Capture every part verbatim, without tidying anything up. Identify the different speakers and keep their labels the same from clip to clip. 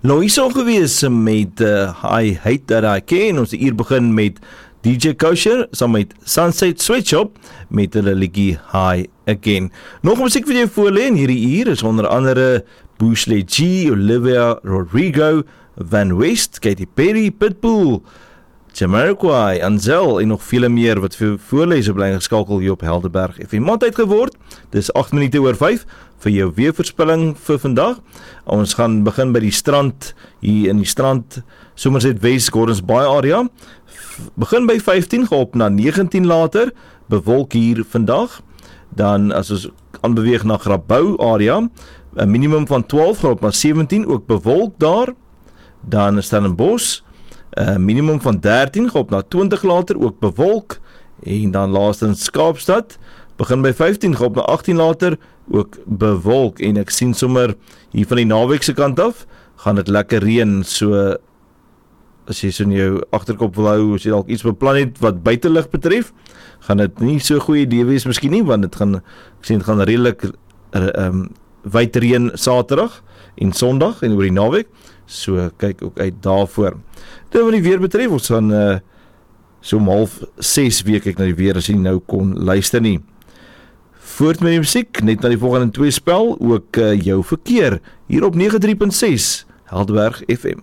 Speaker 1: Loiso gewees met uh, I Hate That I Can. Ons hier begin met D J Kosher, saam met Sunset Sweatshop, met hulle liedjie High Again. Nog musiek vir jou voorlê in hierdie uur is onder andere Bushley G, Olivia Rodrigo, Van West, Katy Perry, Pitbull, Jamiroquai, Anzel en nog vele meer wat vir voorlees op bly geskakel hier op Helderberg F M. Maand uit geword, dis agt minute oor vyf vir jou weervoorspelling vir vandag. Ons gaan begin by die strand, hier in die strand, Somerset West, Gordons Bay area. Begin by vyftien, gaan op na negentien later, bewolk hier vandag. Dan as ons aanbeweeg na Grabouw area, 'n minimum van twaalf, gaan op na sewentien, ook bewolk daar. Dan Stellenbosch, 'n minimum van dertien, gaan op na twintig later, ook bewolk. En dan laastens Kaapstad, begin by vyftien, gaan op na agtien later, ook bewolk. En ek sien sommer hier van die naweekse kant af, gaan dit lekker reën, so as jy so in jou agterkop wil hou, as jy dalk iets beplan het wat buitelug betref, gaan dit nie so 'n goeie idee wees miskien nie, want dit gaan, ek sien dit gaan redelik um, wyd reën Saterdag en Sondag en oor die naweek, so kyk ook uit daarvoor. Dit wat die weer betref, ons gaan uh, so om half ses week ek na die weer as jy nou kon luister nie. Voort met die musiek, net na die volgende twee spel, ook uh, jou verkeer, hier op nege drie punt ses, Helderberg F M.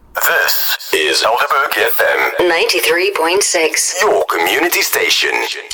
Speaker 2: This is Helderberg F M
Speaker 3: ninety-three point six.
Speaker 2: Your community station.